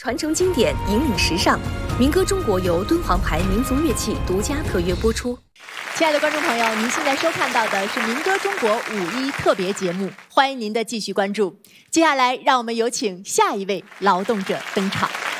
传承经典，引领时尚。民歌中国由敦煌牌民族乐器独家特约播出。 亲爱的观众朋友，您现在收看到的是民歌中国5·1特别节目，欢迎您的继续关注。接下来，让我们有请下一位劳动者登场。